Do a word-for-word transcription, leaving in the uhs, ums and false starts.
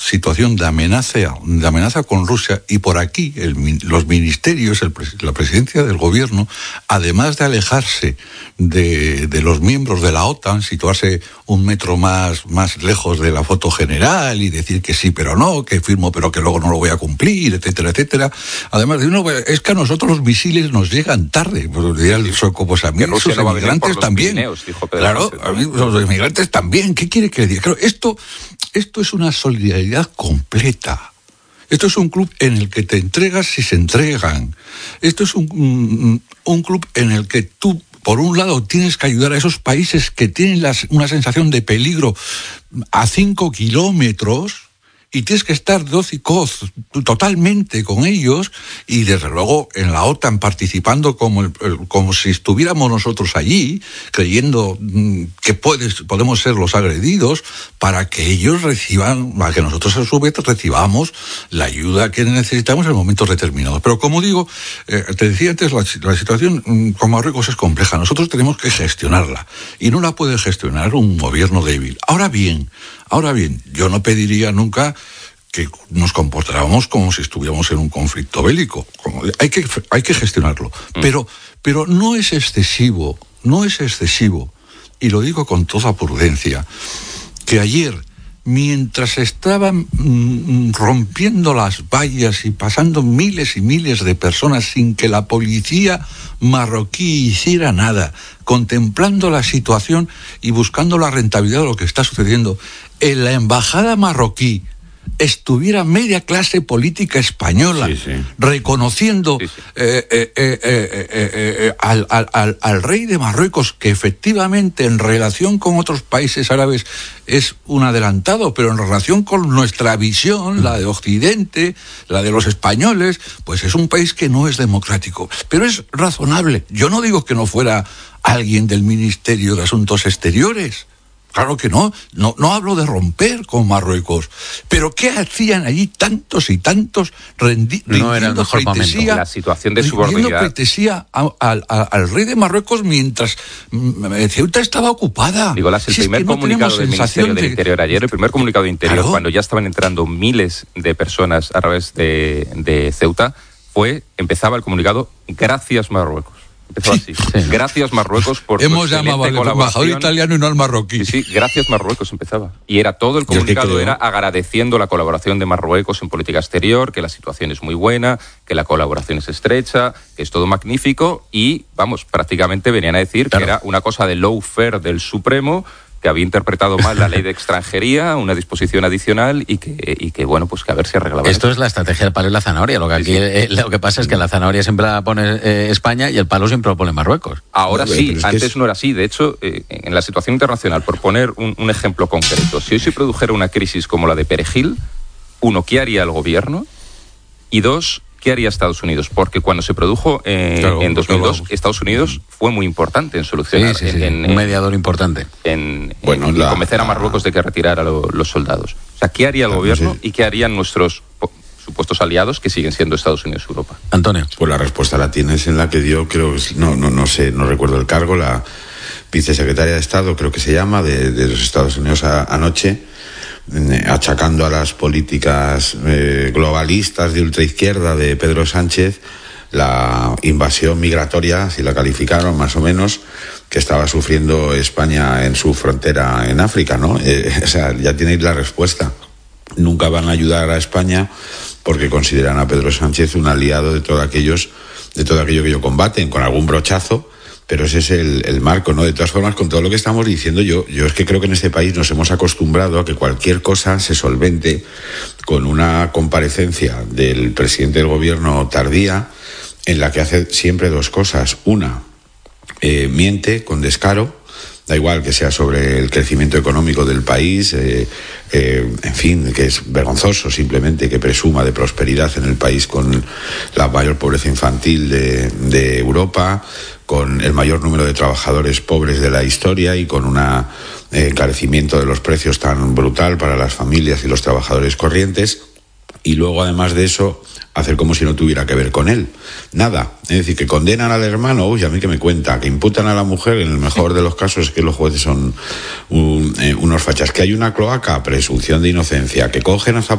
situación de amenaza, de amenaza con Rusia, y por aquí el, los ministerios, el, la presidencia del gobierno, además de alejarse de, de los miembros de la OTAN, situarse un metro más, más lejos de la foto general y decir que sí pero no, que firmo pero que luego no lo voy a cumplir, etcétera, etcétera. Además de uno, es que a nosotros los misiles nos llegan tarde, pues diría el sueco, pues a mí los no inmigrantes también. Pirineos, dijo Pedro claro, Sánchez, a mí los inmigrantes también. ¿Qué quiere que le diga? Claro, esto, esto es una solidaridad completa. Esto es un club en el que te entregas si se entregan. Esto es un, un, un club en el que tú, por un lado, tienes que ayudar a esos países que tienen las, una sensación de peligro a cinco kilómetros, y tienes que estar doz y coz totalmente con ellos, y desde luego en la OTAN participando como, el, el, como si estuviéramos nosotros allí, creyendo mmm, que puedes, podemos ser los agredidos, para que ellos reciban, para que nosotros a su vez recibamos la ayuda que necesitamos en momentos determinados. Pero como digo, eh, te decía antes, la, la situación mmm, con Marruecos es compleja. Nosotros tenemos que gestionarla, y no la puede gestionar un gobierno débil. Ahora bien, Ahora bien, yo no pediría nunca que nos comportáramos como si estuviéramos en un conflicto bélico. Hay que, hay que gestionarlo. Mm. Pero, pero no es excesivo, no es excesivo, y lo digo con toda prudencia, que ayer, mientras estaban mm, rompiendo las vallas y pasando miles y miles de personas sin que la policía marroquí hiciera nada, contemplando la situación y buscando la rentabilidad de lo que está sucediendo, en la embajada marroquí estuviera media clase política española sí, sí. reconociendo sí, sí. Eh, eh, eh, eh, eh, eh, al, al, al rey de Marruecos, que efectivamente en relación con otros países árabes es un adelantado, pero en relación con nuestra visión, la de Occidente, la de los españoles, pues es un país que no es democrático, pero es razonable. Yo no digo que no fuera alguien del Ministerio de Asuntos Exteriores. Claro que no, no, no hablo de romper con Marruecos, pero ¿qué hacían allí tantos y tantos rendi- no era el mejor momento. La situación de subordinidad. Pleitesía a, a, a, al rey de Marruecos mientras mm, Ceuta estaba ocupada. Nicolás, el si primer es que no comunicado del Ministerio de... del Interior ayer, el primer comunicado de Interior, claro. cuando ya estaban entrando miles de personas a través de, de Ceuta, fue, empezaba el comunicado, gracias Marruecos. Empezó así. Sí. Gracias Marruecos por Hemos llamado al embajador italiano y no al marroquí. Sí, sí, gracias Marruecos empezaba. Y era todo el comunicado, era agradeciendo la colaboración de Marruecos en política exterior, que la situación es muy buena, que la colaboración es estrecha, que es todo magnífico, y, vamos, prácticamente venían a decir claro. que era una cosa de lawfare del Supremo, que había interpretado mal la ley de extranjería, una disposición adicional, y que, y que bueno, pues que a ver si arreglaba. Esto es la estrategia del palo y la zanahoria. Lo que aquí sí, sí. Eh, lo que pasa es que la zanahoria siempre la pone eh, España y el palo siempre lo pone Marruecos. Ahora no, sí, es antes es... no era así. De hecho, eh, en la situación internacional, por poner un, un ejemplo concreto, si hoy se produjera una crisis como la de Perejil, uno, ¿qué haría el gobierno? Y dos, ¿qué haría Estados Unidos? Porque cuando se produjo eh, claro, en dos mil dos, claro. Estados Unidos fue muy importante en solucionar. Sí, sí, sí. En, en, un mediador importante. En, bueno, en la, convencer a Marruecos de que retirara lo, los soldados. O sea, ¿qué haría el claro, gobierno sí. y qué harían nuestros supuestos aliados, que siguen siendo Estados Unidos y Europa? Antonio. Pues la respuesta la tienes en la que dio, creo, no, no, no sé, no recuerdo el cargo, la vicesecretaria de Estado, creo que se llama, de, de los Estados Unidos a, anoche, achacando a las políticas eh, globalistas de ultraizquierda de Pedro Sánchez la invasión migratoria, si la calificaron más o menos, que estaba sufriendo España en su frontera en África, ¿no? Eh, o sea, ya tenéis la respuesta. Nunca van a ayudar a España porque consideran a Pedro Sánchez un aliado de todos aquellos, de todo aquello que ellos combaten, con algún brochazo. Pero ese es el, el marco, ¿no? De todas formas, con todo lo que estamos diciendo, yo, yo es que creo que en este país nos hemos acostumbrado a que cualquier cosa se solvente con una comparecencia del presidente del gobierno tardía, en la que hace siempre dos cosas. Una, eh, miente con descaro, da igual que sea sobre el crecimiento económico del país, eh, eh, en fin, que es vergonzoso simplemente que presuma de prosperidad en el país con la mayor pobreza infantil de, de Europa, con el mayor número de trabajadores pobres de la historia y con un eh, encarecimiento de los precios tan brutal para las familias y los trabajadores corrientes, y luego además de eso hacer como si no tuviera que ver con él. Nada. Es decir, que condenan al hermano, uy, a mí que me cuenta, que imputan a la mujer, en el mejor de los casos es que los jueces son un, eh, unos fachas, que hay una cloaca, presunción de inocencia, que cogen hasta